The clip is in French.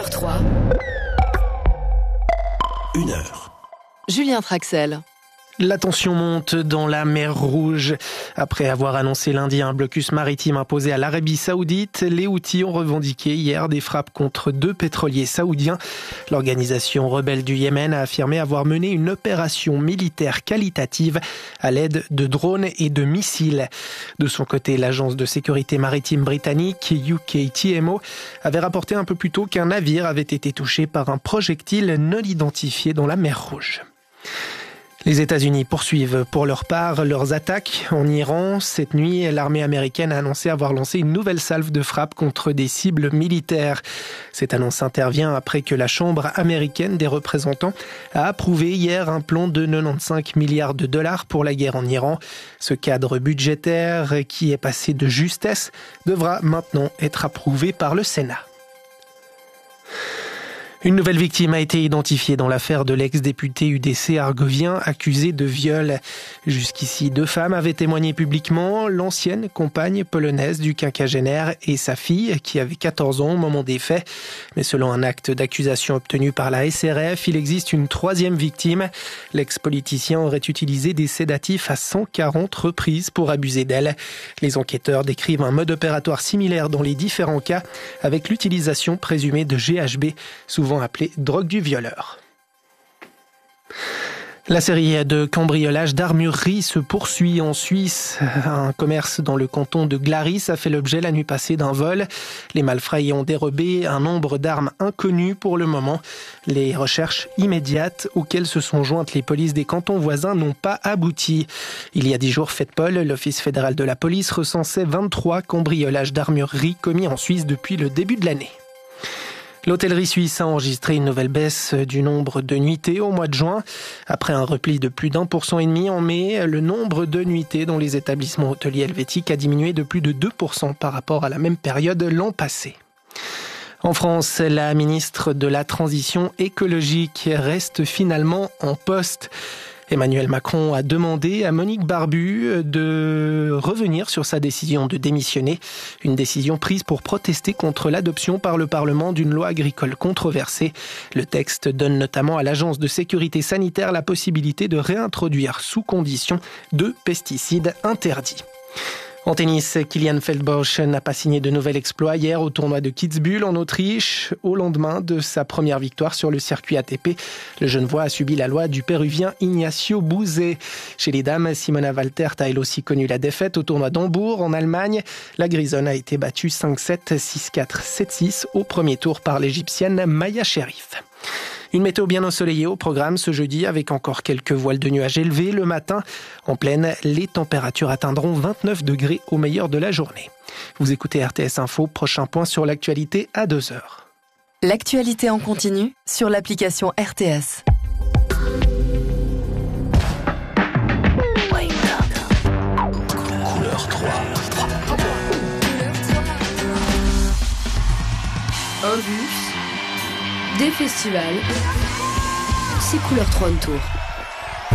3. 1h. Julien Traxel. La tension monte dans la mer Rouge. Après avoir annoncé lundi un blocus maritime imposé à l'Arabie Saoudite, les Houthis ont revendiqué hier des frappes contre 2 pétroliers saoudiens. L'organisation rebelle du Yémen a affirmé avoir mené une opération militaire qualitative à l'aide de drones et de missiles. De son côté, l'agence de sécurité maritime britannique UKTMO avait rapporté un peu plus tôt qu'un navire avait été touché par un projectile non identifié dans la mer Rouge. Les États-Unis poursuivent pour leur part leurs attaques en Iran. Cette nuit, l'armée américaine a annoncé avoir lancé une nouvelle salve de frappe contre des cibles militaires. Cette annonce intervient après que la Chambre américaine des représentants a approuvé hier un plan de 95 milliards de dollars pour la guerre en Iran. Ce cadre budgétaire, qui est passé de justesse, devra maintenant être approuvé par le Sénat. Une nouvelle victime a été identifiée dans l'affaire de l'ex-député UDC argovien accusé de viol. Jusqu'ici, 2 femmes avaient témoigné publiquement, l'ancienne compagne polonaise du quinquagénaire et sa fille, qui avait 14 ans au moment des faits. Mais selon un acte d'accusation obtenu par la SRF, il existe une 3e victime. L'ex-politicien aurait utilisé des sédatifs à 140 reprises pour abuser d'elle. Les enquêteurs décrivent un mode opératoire similaire dans les différents cas, avec l'utilisation présumée de GHB, souvent appelée drogue du violeur. La série de cambriolages d'armurerie se poursuit en Suisse. Un commerce dans le canton de Glaris a fait l'objet la nuit passée d'un vol. Les malfrats y ont dérobé un nombre d'armes inconnues pour le moment. Les recherches immédiates auxquelles se sont jointes les polices des cantons voisins n'ont pas abouti. Il y a 10 jours, fête Paul, l'Office fédéral de la police recensait 23 cambriolages d'armurerie commis en Suisse depuis le début de l'année. L'hôtellerie suisse a enregistré une nouvelle baisse du nombre de nuitées au mois de juin. Après un repli de plus d'1,5% en mai, le nombre de nuitées dans les établissements hôteliers helvétiques a diminué de plus de 2% par rapport à la même période l'an passé. En France, la ministre de la Transition écologique reste finalement en poste. Emmanuel Macron a demandé à Monique Barbu de revenir sur sa décision de démissionner. Une décision prise pour protester contre l'adoption par le Parlement d'une loi agricole controversée. Le texte donne notamment à l'Agence de sécurité sanitaire la possibilité de réintroduire sous condition 2 pesticides interdits. En tennis, Kilian Feldbosch n'a pas signé de nouvel exploit hier au tournoi de Kitzbühel en Autriche. Au lendemain de sa première victoire sur le circuit ATP, le Genevois a subi la loi du Péruvien Ignacio Bouzet. Chez les dames, Simona Waltert a elle aussi connu la défaite au tournoi d'Hambourg en Allemagne. La Grisonne a été battue 5-7, 6-4, 7-6 au premier tour par l'Égyptienne Maya Sherif. Une météo bien ensoleillée au programme ce jeudi avec encore quelques voiles de nuages élevés le matin. En plaine, les températures atteindront 29 degrés au meilleur de la journée. Vous écoutez RTS Info, prochain point sur l'actualité à 2h. L'actualité en continu sur l'application RTS. Couleur 3. Un bus, des festivals, c'est Couleur 3 en tour.